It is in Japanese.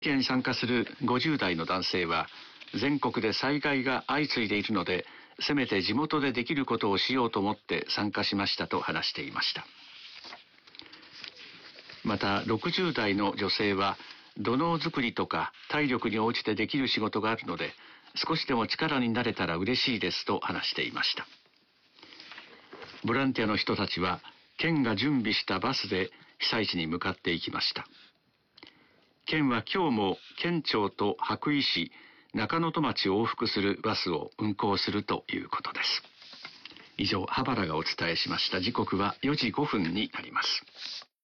に参加する50代の男性は、全国で災害が相次いでいるので、せめて地元でできることをしようと思って参加しましたと話していました。また60代の女性は、土のう作りとか体力に応じてできる仕事があるので、少しでも力になれたら嬉しいですと話していました。ボランティアの人たちは、県が準備したバスで被災地に向かっていきました。県は今日も県庁と羽咋市、中能登町を往復するバスを運行するということです。以上、羽原がお伝えしました。時刻は4時5分になります。